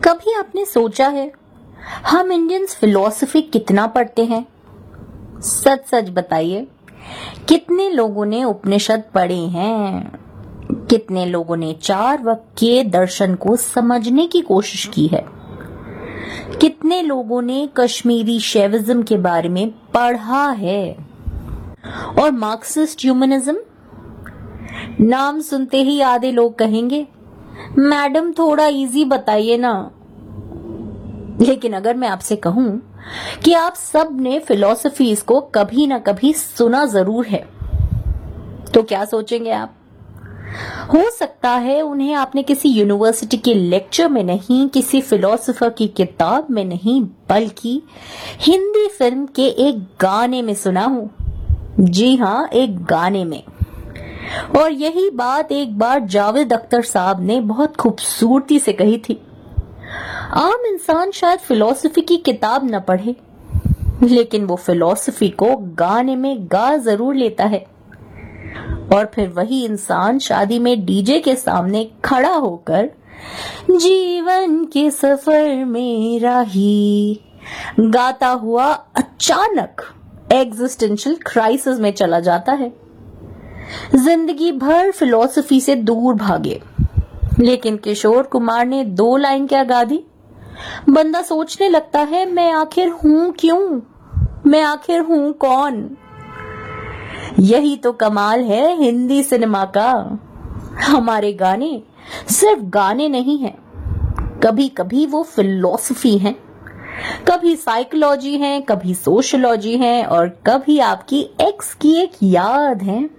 कभी आपने सोचा है हम इंडियंस फिलॉसफी कितना पढ़ते हैं? सच सच बताइए, कितने लोगों ने उपनिषद पढ़े हैं? कितने लोगों ने चार वक्त के दर्शन को समझने की कोशिश की है? कितने लोगों ने कश्मीरी शैविज्म के बारे में पढ़ा है? और मार्क्सिस्ट ह्यूमनिज्म? नाम सुनते ही आधे लोग कहेंगे, मैडम थोड़ा इजी बताइए ना। लेकिन अगर मैं आपसे कहूं कि आप सब ने फिलॉसफीज को कभी ना कभी सुना जरूर है, तो क्या सोचेंगे आप? हो सकता है उन्हें आपने किसी यूनिवर्सिटी के लेक्चर में नहीं, किसी फिलोसोफर की किताब में नहीं, बल्कि हिंदी फिल्म के एक गाने में सुना हो। जी हाँ, एक गाने में। और यही बात एक बार जावेद अख्तर साहब ने बहुत खूबसूरती से कही थी। आम इंसान शायद फिलॉसफी की किताब न पढ़े, लेकिन वो फिलॉसफी को गाने में गा जरूर लेता है। और फिर वही इंसान शादी में डीजे के सामने खड़ा होकर जीवन के सफर में राही गाता हुआ अचानक एग्जिस्टेंशियल क्राइसिस में चला जाता है। जिंदगी भर फिलॉसफी से दूर भागे, लेकिन किशोर कुमार ने 2 लाइन क्या गा दी? बंदा सोचने लगता है, मैं आखिर हूं क्यों? मैं आखिर हूं कौन? यही तो कमाल है हिंदी सिनेमा का। हमारे गाने सिर्फ गाने नहीं हैं, कभी कभी वो फिलॉसफी हैं, कभी साइकोलॉजी हैं, कभी सोशियोलॉजी हैं, और कभी आपकी एक्स की एक याद है।